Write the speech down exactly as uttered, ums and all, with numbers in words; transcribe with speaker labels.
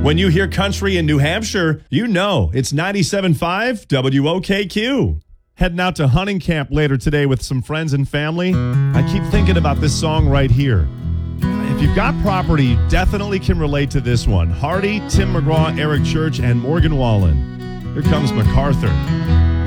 Speaker 1: When you hear country in New Hampshire, you know it's ninety-seven point five W O K Q. Heading out to hunting camp later today with some friends and family. I keep thinking about this song right here. If you've got property, you definitely can relate to this one. Hardy, Tim McGraw, Eric Church, and Morgan Wallen. Here comes MacArthur.